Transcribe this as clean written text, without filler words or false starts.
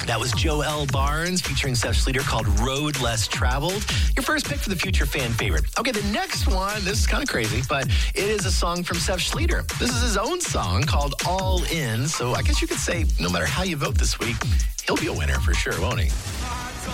That was Joel Barnes featuring Seth Schleter called Road Less Traveled. Your first pick for the future fan favorite. Okay, the next one, this is kind of crazy, but it is a song from Seth Schleter. This is his own song called All In. So I guess you could say no matter how you vote this week, he'll be a winner for sure, won't he?